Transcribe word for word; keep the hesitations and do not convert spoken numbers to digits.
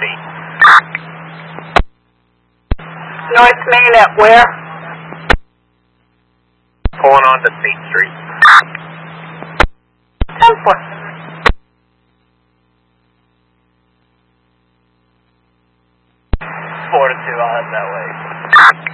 feet. North Main at where? Pulling onto State Street. ten four. Four to two, I'll head that way.